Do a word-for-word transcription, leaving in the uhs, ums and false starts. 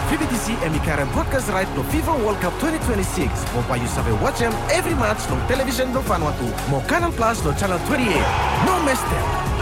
V B T C e mikaran podcast right no FIFA World Cup twenty twenty-six. Mo payu sabe watch em every match no television do Vanuatu. Mo Canal Plus no channel twenty-eight. No miss them.